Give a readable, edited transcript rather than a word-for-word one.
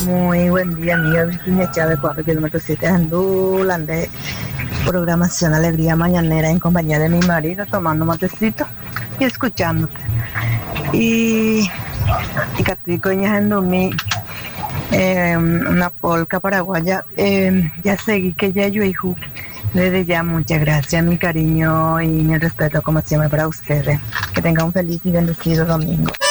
Muy buen día, amiga Virginia Chávez, 4 kilómetros 7 Andulan de programación Alegría Mañanera en compañía de mi marido, tomando matecito y escuchándote. Y Catrico en dormir una polca paraguaya, ya seguí que ya yo hijo. Desde ya, muchas gracias, mi cariño y mi respeto como siempre para ustedes. Que tengan un feliz y bendecido domingo.